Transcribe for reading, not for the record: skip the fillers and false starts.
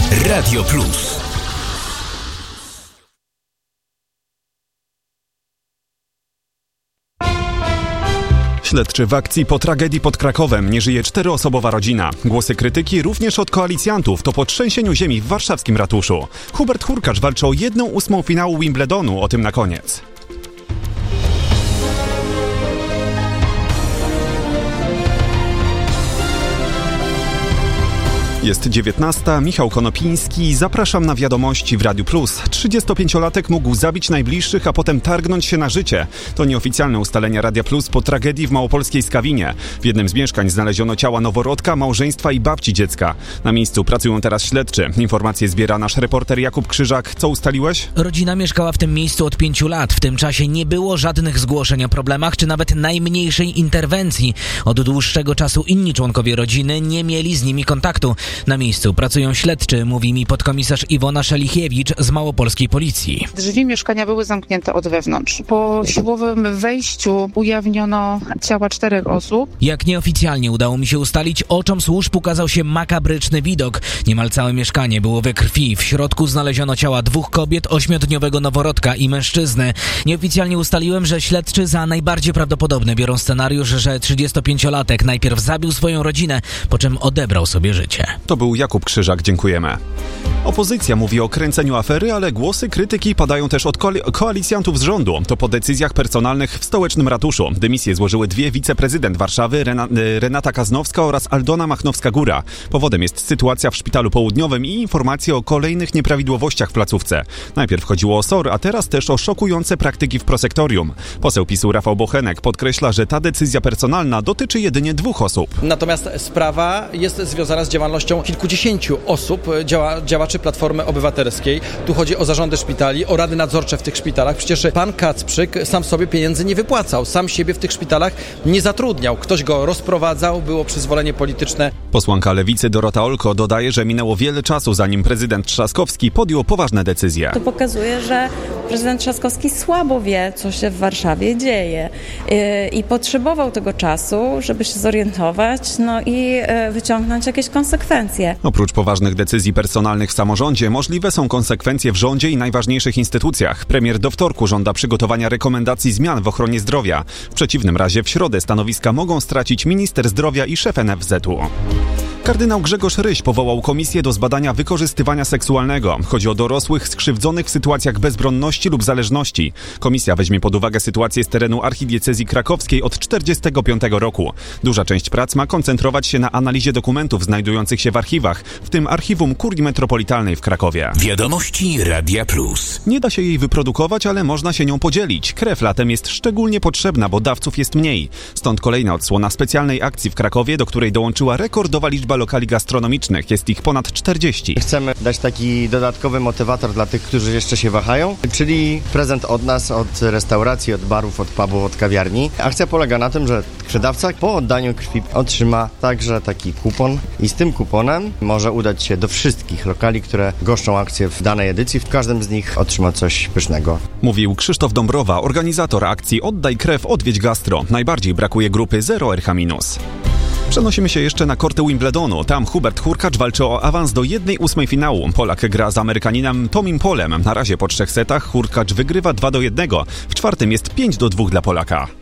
Radio Plus. Śledczy w akcji po tragedii pod Krakowem. Nie żyje 4-osobowa rodzina. Głosy krytyki również od koalicjantów to po trzęsieniu ziemi w warszawskim ratuszu. Hubert Hurkacz walczy o 1/8 finału Wimbledonu. O tym na koniec. Jest 19. Michał Konopiński. Zapraszam na wiadomości w Radiu Plus. 35-latek mógł zabić najbliższych, a potem targnąć się na życie. To nieoficjalne ustalenia Radia Plus po tragedii w małopolskiej Skawinie. W jednym z mieszkań znaleziono ciała noworodka, małżeństwa i babci dziecka. Na miejscu pracują teraz śledczy. Informacje zbiera nasz reporter Jakub Krzyżak. Co ustaliłeś? Rodzina mieszkała w tym miejscu od 5 lat. W tym czasie nie było żadnych zgłoszeń o problemach, czy nawet najmniejszej interwencji. Od dłuższego czasu inni członkowie rodziny nie mieli z nimi kontaktu. Na miejscu pracują śledczy, mówi mi podkomisarz Iwona Szelichiewicz z małopolskiej policji. Drzwi mieszkania były zamknięte od wewnątrz. Po siłowym wejściu ujawniono ciała 4 osób. Jak nieoficjalnie udało mi się ustalić, oczom służb ukazał się makabryczny widok. Niemal całe mieszkanie było we krwi. W środku znaleziono ciała 2 kobiet, 8-dniowego noworodka i mężczyzny. Nieoficjalnie ustaliłem, że śledczy za najbardziej prawdopodobny biorą scenariusz, że 35-latek najpierw zabił swoją rodzinę, po czym odebrał sobie życie. To był Jakub Krzyżak, dziękujemy. Opozycja mówi o kręceniu afery, ale głosy krytyki padają też od koalicjantów z rządu. To po decyzjach personalnych w stołecznym ratuszu. Dymisję złożyły 2 wiceprezydent Warszawy, Renata Kaznowska oraz Aldona Machnowska-Góra. Powodem jest sytuacja w Szpitalu Południowym i informacje o kolejnych nieprawidłowościach w placówce. Najpierw chodziło o SOR, a teraz też o szokujące praktyki w prosektorium. Poseł PiS-u Rafał Bochenek podkreśla, że ta decyzja personalna dotyczy jedynie 2 osób. Natomiast sprawa jest związana z działalnością kilkudziesięciu osób, działaczy Platformy Obywatelskiej. Tu chodzi o zarządy szpitali, o rady nadzorcze w tych szpitalach. Przecież pan Kacprzyk sam sobie pieniędzy nie wypłacał, sam siebie w tych szpitalach nie zatrudniał. Ktoś go rozprowadzał, było przyzwolenie polityczne. Posłanka Lewicy Dorota Olko dodaje, że minęło wiele czasu, zanim prezydent Trzaskowski podjął poważne decyzje. To pokazuje, że prezydent Trzaskowski słabo wie, co się w Warszawie dzieje i potrzebował tego czasu, żeby się zorientować, i wyciągnąć jakieś konsekwencje. Oprócz poważnych decyzji personalnych w samorządzie, możliwe są konsekwencje w rządzie i najważniejszych instytucjach. Premier do wtorku żąda przygotowania rekomendacji zmian w ochronie zdrowia. W przeciwnym razie w środę stanowiska mogą stracić minister zdrowia i szef NFZ-u. Kardynał Grzegorz Ryś powołał komisję do zbadania wykorzystywania seksualnego. Chodzi o dorosłych skrzywdzonych w sytuacjach bezbronności lub zależności. Komisja weźmie pod uwagę sytuację z terenu archidiecezji krakowskiej od 1945 roku. Duża część prac ma koncentrować się na analizie dokumentów znajdujących się w archiwach, w tym archiwum Kurii Metropolitalnej w Krakowie. Wiadomości Radia Plus. Nie da się jej wyprodukować, ale można się nią podzielić. Krew latem jest szczególnie potrzebna, bo dawców jest mniej. Stąd kolejna odsłona specjalnej akcji w Krakowie, do której dołączyła rekordowa liczba lokali gastronomicznych. Jest ich ponad 40. Chcemy dać taki dodatkowy motywator dla tych, którzy jeszcze się wahają, czyli prezent od nas, od restauracji, od barów, od pubów, od kawiarni. Akcja polega na tym, że krwiodawca po oddaniu krwi otrzyma także taki kupon i z tym kuponem może udać się do wszystkich lokali, które goszczą akcję w danej edycji. W każdym z nich otrzyma coś pysznego. Mówił Krzysztof Dąbrowa, organizator akcji Oddaj krew, odwiedź gastro. Najbardziej brakuje grupy 0RH-. Przenosimy się jeszcze na korty Wimbledonu. Tam Hubert Hurkacz walczy o awans do 1/8 finału. Polak gra z Amerykaninem Tomim Polem. Na razie po 3 setach Hurkacz wygrywa 2-1. W czwartym jest 5-2 dla Polaka.